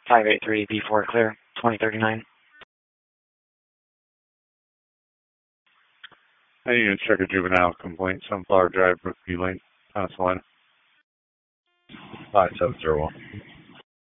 583B4 clear, 2039. I need to check a juvenile complaint, Sunflower Drive, Brookview Lane, Pennsylvania. 5701.